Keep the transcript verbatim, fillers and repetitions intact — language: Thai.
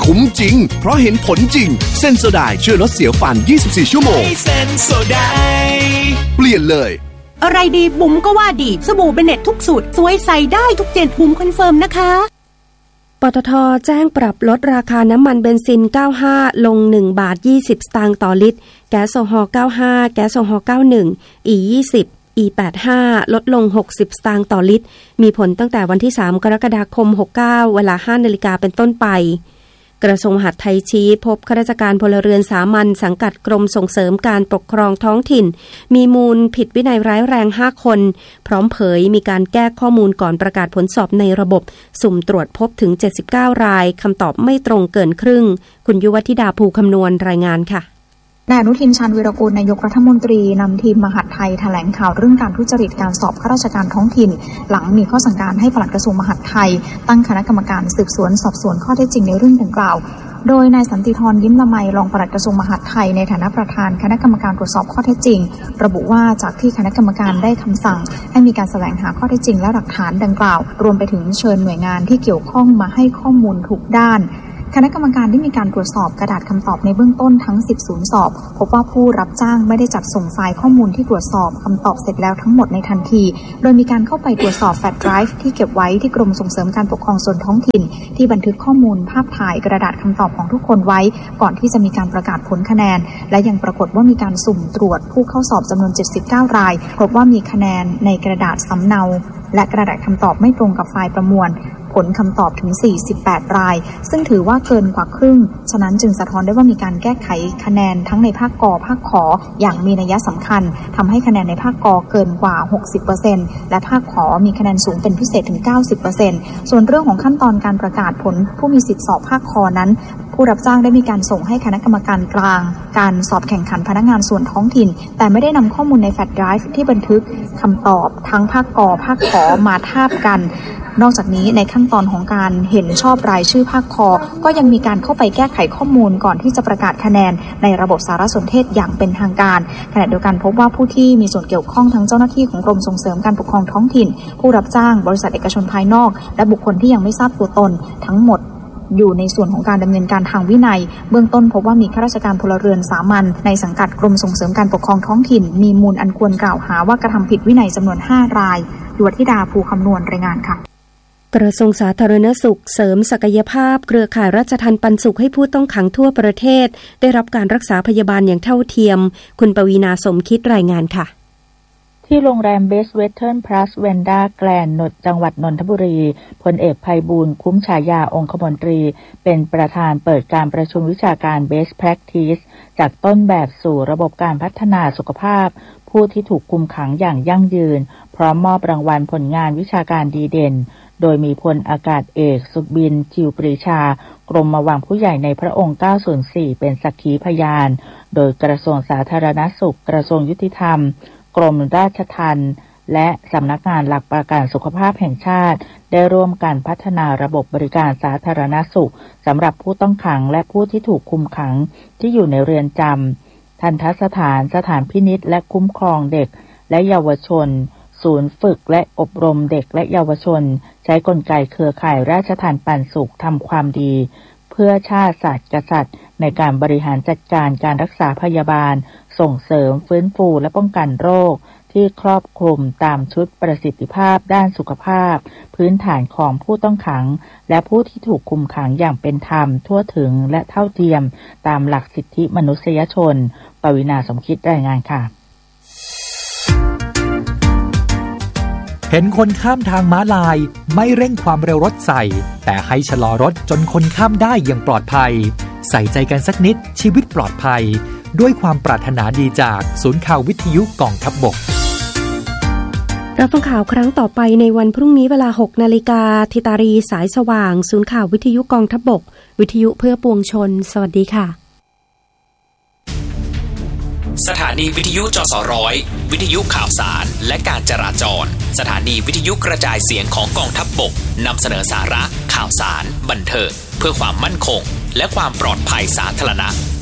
คุ้มจริงเพราะเห็นผลจริงเซนโซไดช่วยลดเสียวฟันยี่สิบสี่ชั่วโมงเซนโซไดเปลี่ยนเลยอะไรดีบุ๋มก็ว่าดีสบู่เบเน็ตทุกสูตรสวยใส่ได้ทุกเจนบุ๋มคอนเฟิร์มนะคะปตท.แจ้งปรับลดราคาน้ำมันเบนซินเก้าสิบห้าลงหนึ่งบาทยี่สิบสตางค์ต่อลิตรแก๊สโซฮอล์เก้าสิบห้าแก๊สโซฮอล์เก้าสิบเอ็ด อี ยี่สิบ อี แปดสิบห้า ลดลงหกสิบสตางค์ต่อลิตรมีผลตั้งแต่วันที่สามกรกฎาคมหกสิบเก้าเวลา ห้านาฬิกาเป็นต้นไปกระทรวงมหาดไทยชี้พบข้าราชการพลเรือนสามัญสังกัดกรมส่งเสริมการปกครองท้องถิ่นมีมูลผิดวินัยร้ายแรงห้าคนพร้อมเผยมีการแก้ข้อมูลก่อนประกาศผลสอบในระบบสุ่มตรวจพบถึงเจ็ดสิบเก้ารายคำตอบไม่ตรงเกินครึ่งคุณยุวธิดาภูคำนวณรายงานค่ะนายอนุทินชาญวีรกูลนายกรัฐมนตรีนำทีมมหาดไทยแถลงข่าวเรื่องการทุจริตการสอบข้าราชการท้องถิ่นหลังมีข้อสั่งการให้ปลัดกระทรวงมหาดไทยตั้งคณะกรรมการสืบสวนสอบสวนข้อเท็จจริงในเรื่องดังกล่าวโดยนายสันติธรยิ้มละไมรองปลัดกระทรวงมหาดไทยในฐานะประธานคณะกรรมการตรวจสอบข้อเท็จจริงระบุว่าจากที่คณะกรรมการได้คำสั่งให้มีการแสวงหาข้อเท็จจริงและหลักฐานดังกล่าวรวมไปถึงเชิญหน่วยงานที่เกี่ยวข้องมาให้ข้อมูลทุกด้านคณะกรรมการได้มีการตรวจสอบกระดาษคำตอบในเบื้องต้นทั้งสิบศูนย์สอบพบว่าผู้รับจ้างไม่ได้จัดส่งไฟล์ข้อมูลที่ตรวจสอบคำตอบเสร็จแล้วทั้งหมดในทันทีโดยมีการเข้าไปตรวจสอบแฟลชไดรฟ์ที่เก็บไว้ที่กรมส่งเสริมการปกครองส่วนท้องถิ่นที่บันทึกข้อมูลภาพถ่ายกระดาษคำตอบของทุกคนไว้ก่อนที่จะมีการประกาศผลคะแนนและยังปรากฏว่ามีการสุ่มตรวจผู้เข้าสอบจำนวนเจ็ดสิบเก้ารายพบว่ามีคะแนนในกระดาษสำเนาและกระดาษคำตอบไม่ตรงกับไฟล์ประมวลผลคำตอบถึงสี่สิบแปดรายซึ่งถือว่าเกินกว่าครึ่งฉะนั้นจึงสะท้อนได้ว่ามีการแก้ไขคะแนนทั้งในภาคกภาคขอย่างมีนัยสำคัญทำให้คะแนนในภาคกเกินกว่า หกสิบเปอร์เซ็นต์ และภาคขมีคะแนนสูงเป็นพิเศษถึง เก้าสิบเปอร์เซ็นต์ ส่วนเรื่องของขั้นตอนการประกาศผลผู้มีสิทธิสอบภาคคนั้นผู้รับจ้างได้มีการส่งให้คณะกรรมการกลางการสอบแข่งขันพนักงานส่วนท้องถิ่นแต่ไม่ได้นำข้อมูลในแฟลชไดรฟ์ที่บันทึกคำตอบทั้งภาคกภาคขมาทาบกันนอกจากนี้ในขั้นตอนของการเห็นชอบรายชื่อภาคคก็ยังมีการเข้าไปแก้ไขข้อมูลก่อนที่จะประกาศคะแนนในระบบสารสนเทศอย่างเป็นทางการขณะเดียวกันพบว่าผู้ที่มีส่วนเกี่ยวข้องทั้งเจ้าหน้าที่ของกรมส่งเสริมการปกครองท้องถิ่นผู้รับจ้างบริษัทเอกชนภายนอกและบุคคลที่ยังไม่ทราบตัวตนทั้งหมดอยู่ในส่วนของการดำเนินการทางวินัยเบื้องต้นพบว่ามีข้าราชการพลเรือนสามัญในสังกัดกรมส่งเสริมการปกครองท้องถิ่นมีมูลอันควรกล่าวหาว่ากระทำผิดวินัยจำนวนห้ารายยุวธิดาภูคำนวณรายงานค่ะกระทรวงสาธารณสุขเสริมศักยภาพเครือข่ายราชทัณฑ์ปันสุขให้ผู้ต้องขังทั่วประเทศได้รับการรักษาพยาบาลอย่างเท่าเทียมคุณปวีณาสมคิดรายงานค่ะที่โรงแรมเบสเวสเทิร์นพลัสเวนด้าแกลนด์จังหวัดนนทบุรีพลเอกไพบูลย์คุ้มฉายาองคมนตรีเป็นประธานเปิดการประชุมวิชาการ Best Practice จากต้นแบบสู่ระบบการพัฒนาสุขภาพผู้ที่ถูกคุมขังอย่างยั่งยืนพร้อมมอบรางวัลผลงานวิชาการดีเด่นโดยมีพลอากาศเอกสุบินจิวปรีชากรมวังผู้ใหญ่ในพระองค์เก้าศูนย์สี่เป็นสักขีพยานโดยกระทรวงสาธารณสุขกระทรวงยุติธรรมกรมราชทัณฑ์และสำนักงานหลักประกันสุขภาพแห่งชาติได้ร่วมกันพัฒนาระบบบริการสาธารณสุขสำหรับผู้ต้องขังและผู้ที่ถูกคุมขังที่อยู่ในเรือนจำทัณฑสถานสถานพินิจและคุ้มครองเด็กและเยาวชนศูนย์ฝึกและอบรมเด็กและเยาวชนใช้กลไกเครือข่ายราชทัณฑ์ปันสุขทำความดีเพื่อชาติศาสตร์กษัตริย์ในการบริหารจัดการการรักษาพยาบาลส่งเสริมฟื้นฟูและป้องกันโรคที่ครอบคลุมตามชุดประสิทธิภาพด้านสุขภาพพื้นฐานของผู้ต้องขังและผู้ที่ถูกคุมขังอย่างเป็นธรรมทั่วถึงและเท่าเทียมตามหลักสิทธิมนุษยชนปวีณาสมคิดรายงานค่ะเห็นคนข้ามทางม้าลายไม่เร่งความเร็วรถใส่แต่ให้ชะลอรถจนคนข้ามได้อย่างปลอดภัยใส่ใจกันสักนิดชีวิตปลอดภัยด้วยความปรารถนาดีจากศูนย์ข่าววิทยุกองทัพบกรับฟังข่าวครั้งต่อไปในวันพรุ่งนี้เวลา หกนาฬิกา ธิตารีสายสว่างศูนย์ข่าววิทยุกองทัพบกวิทยุเพื่อปวงชนสวัสดีค่ะสถานีวิทยุจสร้อยวิทยุข่าวสารและการจราจรสถานีวิทยุกระจายเสียงของกองทัพบกนำเสนอสาระข่าวสารบันเทิงเพื่อความมั่นคงและความปลอดภัยสาธารณะ